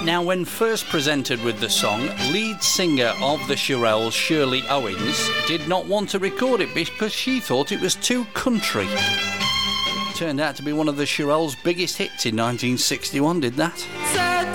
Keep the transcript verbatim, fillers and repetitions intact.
Now, when first presented with the song, lead singer of the Shirelles, Shirley Owens, did not want to record it because she thought it was too country. Turned out to be one of the Shirelles' biggest hits in nineteen sixty-one, did that?